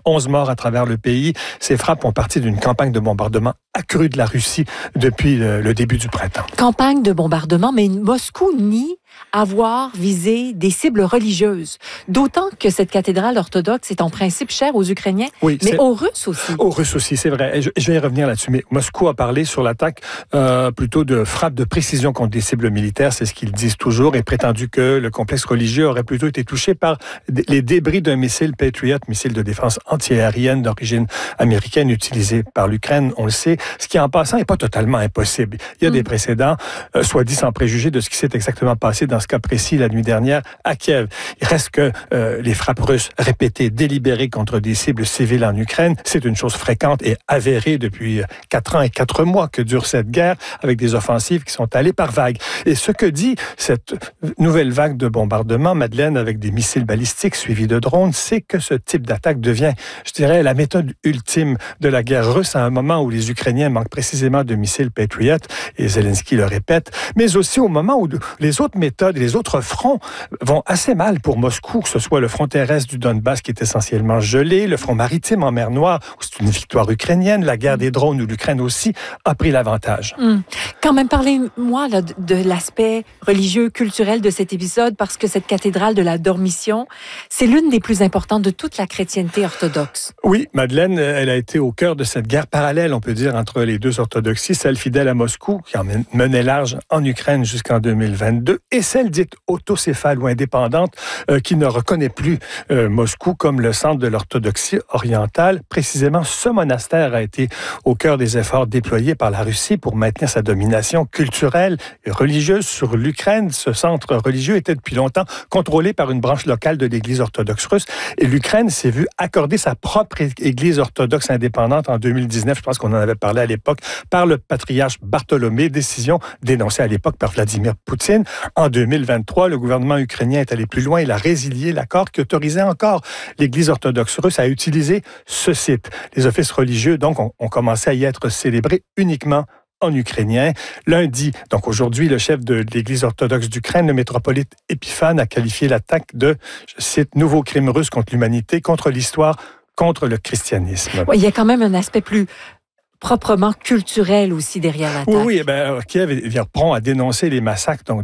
11 morts à travers le pays. Ces frappes ont parti d'une campagne de bombardement accrue de la Russie depuis le début du printemps. Campagne de bombardement, mais Moscou nie avoir visé des cibles religieuses. D'autant que cette cathédrale orthodoxe est en principe chère aux Ukrainiens, oui, mais aux Russes aussi. Aux Russes aussi, c'est vrai. Je vais y revenir là-dessus. Mais Moscou a parlé sur l'attaque plutôt de frappe de précision contre des cibles militaires. C'est ce qu'ils disent toujours et prétendu que le complexe religieux aurait plutôt été touché par les débris d'un missile Patriot, missile de défense antiaérienne d'origine américaine utilisé par l'Ukraine, on le sait. Ce qui, en passant, n'est pas totalement impossible. Il y a des précédents, soit dit sans préjuger de ce qui s'est exactement passé dans ce cas précis la nuit dernière à Kiev. Il reste que les frappes russes répétées, délibérées contre des cibles civiles en Ukraine, c'est une chose fréquente et avérée depuis 4 ans et 4 mois que dure cette guerre, avec des offensives qui sont allées par vagues. Et ce que dit cette nouvelle vague de bombardement, Madeleine, avec des missiles balistiques suivis de drones, c'est que ce type d'attaque devient, je dirais, la méthode ultime de la guerre russe à un moment où les Ukrainiens manquent précisément de missiles Patriot, et Zelensky le répète, mais aussi au moment où les autres méthodes, les autres fronts vont assez mal pour Moscou, que ce soit le front terrestre du Donbass qui est essentiellement gelé, le front maritime en mer Noire, où c'est une victoire ukrainienne, la guerre des drones où l'Ukraine aussi a pris l'avantage. Quand même, parlez-moi là, de l'aspect religieux, culturel de cet épisode, parce que cette cathédrale de la Dormition, c'est l'une des plus importantes de toute la chrétienté orthodoxe. Oui, Madeleine, elle a été au cœur de cette guerre parallèle, on peut dire, entre les deux orthodoxies, celle fidèle à Moscou, qui en menait large en Ukraine jusqu'en 2022, et celle dite autocéphale ou indépendante, qui ne reconnaît plus Moscou comme le centre de l'orthodoxie orientale. Précisément, ce monastère a été au cœur des efforts déployés par la Russie pour maintenir sa domination culturelle et religieuse sur l'Ukraine. Ce centre religieux était depuis longtemps contrôlé par une branche locale de l'Église orthodoxe russe, et l'Ukraine s'est vue accorder sa propre Église orthodoxe indépendante en 2019, je pense qu'on en avait parlé à l'époque, par le patriarche Bartholomé, décision dénoncée à l'époque par Vladimir Poutine. En 2023, le gouvernement ukrainien est allé plus loin, il a résilié l'accord qui autorisait encore l'Église orthodoxe russe à utiliser ce site. Les offices religieux, donc, ont commencé à y être célébrés uniquement en ukrainien. Lundi, donc aujourd'hui, le chef de l'Église orthodoxe d'Ukraine, le métropolite Épiphane, a qualifié l'attaque de, je cite, « nouveau crime russe contre l'humanité, contre l'histoire, contre le christianisme ». Oui, il y a quand même un aspect plus proprement culturel aussi derrière l'attaque. Oui, Kiev est prompt à dénoncer les massacres donc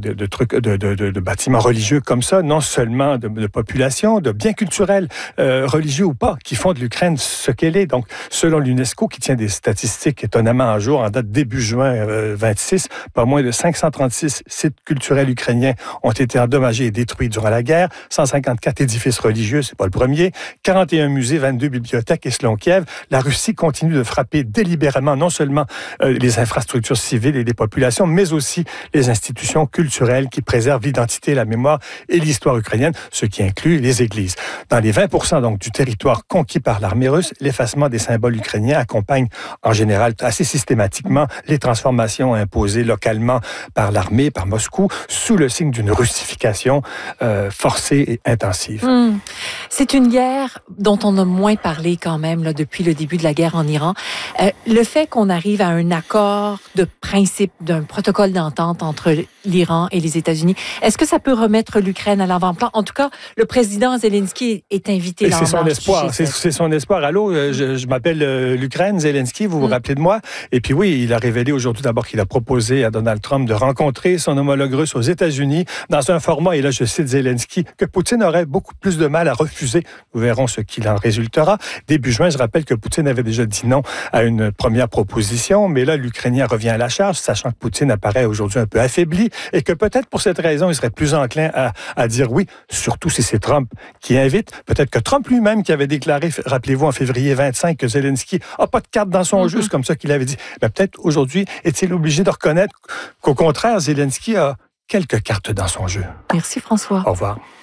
de bâtiments religieux comme ça, non seulement de population, de biens culturels, religieux ou pas, qui font de l'Ukraine ce qu'elle est. Donc, selon l'UNESCO, qui tient des statistiques étonnamment à jour, en date début juin 26, pas moins de 536 sites culturels ukrainiens ont été endommagés et détruits durant la guerre, 154 édifices religieux, c'est pas le premier, 41 musées, 22 bibliothèques, et selon Kiev, la Russie continue de frapper délibérément non seulement les infrastructures civiles et les populations, mais aussi les institutions culturelles qui préservent l'identité, la mémoire et l'histoire ukrainienne, ce qui inclut les églises. Dans les 20% donc, du territoire conquis par l'armée russe, l'effacement des symboles ukrainiens accompagne en général assez systématiquement les transformations imposées localement par l'armée, par Moscou, sous le signe d'une russification forcée et intensive. C'est une guerre dont on a moins parlé quand même là, depuis le début de la guerre en Iran. Le fait qu'on arrive à un accord de principe, d'un protocole d'entente entre l'Iran et les États-Unis, est-ce que ça peut remettre l'Ukraine à l'avant-plan? En tout cas, le président Zelensky est invité là. C'est son espoir. C'est son espoir. Allô, je m'appelle l'Ukraine, Zelensky, vous vous rappelez de moi? Et puis oui, il a révélé aujourd'hui d'abord qu'il a proposé à Donald Trump de rencontrer son homologue russe aux États-Unis dans un format, et là je cite Zelensky, que Poutine aurait beaucoup plus de mal à refuser. Nous verrons ce qu'il en résultera. Début juin, je rappelle que Poutine avait déjà dit non à une première proposition, mais là, l'Ukrainien revient à la charge, sachant que Poutine apparaît aujourd'hui un peu affaibli et que peut-être pour cette raison, il serait plus enclin à dire oui, surtout si c'est Trump qui invite. Peut-être que Trump lui-même qui avait déclaré, rappelez-vous, en février 25, que Zelensky n'a pas de carte dans son jeu, c'est comme ça qu'il avait dit. Mais peut-être aujourd'hui, est-il obligé de reconnaître qu'au contraire, Zelensky a quelques cartes dans son jeu. Merci François. Au revoir.